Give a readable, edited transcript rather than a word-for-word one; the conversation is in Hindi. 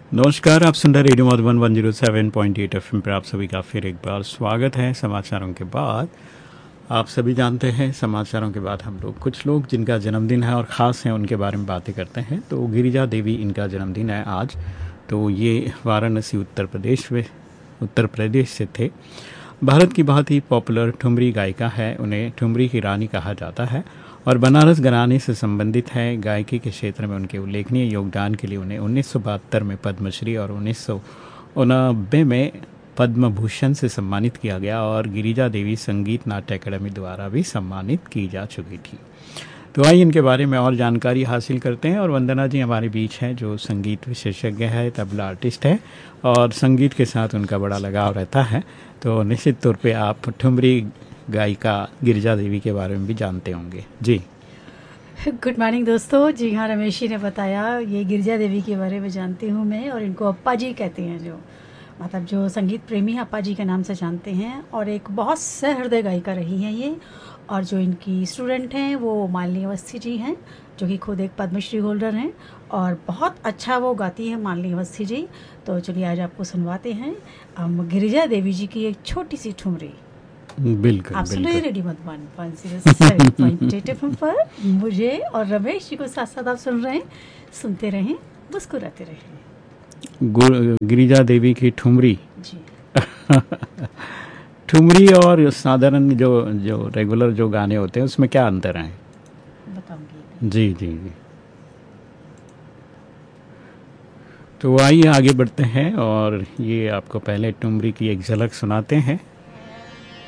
नमस्कार, आप सुन रहे रेडियो मधुबन 107.8 एफएम पर आप सभी का फिर एक बार स्वागत है। समाचारों के बाद आप सभी जानते हैं, समाचारों के बाद हम लोग कुछ लोग जिनका जन्मदिन है और ख़ास हैं उनके बारे में बातें करते हैं। तो गिरिजा देवी, इनका जन्मदिन है आज। तो ये वाराणसी उत्तर प्रदेश से थे। भारत की बहुत ही पॉपुलर ठुमरी गायिका है। उन्हें ठुमरी की रानी कहा जाता है और बनारस घराने से संबंधित है। गायकी के क्षेत्र में उनके उल्लेखनीय योगदान के लिए उन्हें 1972 में पद्मश्री और 1989 में पद्म भूषण से सम्मानित किया गया और गिरिजा देवी संगीत नाट्य अकादमी द्वारा भी सम्मानित की जा चुकी थी। तो आइए इनके बारे में और जानकारी हासिल करते हैं। और वंदना जी हमारे बीच हैं, जो संगीत विशेषज्ञ है, तबला आर्टिस्ट है और संगीत के साथ उनका बड़ा लगाव रहता है। तो निश्चित तौर पे आप ठुमरी गायिका गिरिजा देवी के बारे में भी जानते होंगे जी। गुड मॉर्निंग दोस्तों। जी हाँ, रमेश जी ने बताया, ये गिरिजा देवी के बारे में जानती हूँ मैं। और इनको अप्पा जी कहते हैं, जो मतलब जो संगीत प्रेमी अप्पा जी के नाम से जानते हैं। और एक बहुत सहृदय गायिका रही हैं ये। और जो इनकी स्टूडेंट हैं वो मालिनी अवस्थी जी हैं, जो कि खुद एक पद्मश्री होल्डर हैं। और बहुत अच्छा वो गाती हैं मालिनी अवस्थी जी। तो चलिए आज आपको सुनवाते हैं हम गिरिजा देवी जी की एक छोटी सी ठुमरी। बिल्कुल आप सुन रहे हैं बिल्कुल। रेडियो मधुबन 107.8 FM पर। मुझे और रमेश जी को साथ साथ आप सुन रहे हैं। सुनते रहें, मुस्कुराते रहें। गिरिजा देवी की ठुमरी। जी ठुमरी और साधारण जो जो रेगुलर जो गाने होते हैं उसमें क्या अंतर है? बताऊंगी। जी जी जी। तो आइए आगे बढ़ते हैं और ये आपको पहले ठुमरी की एक झलक सुनाते हैं।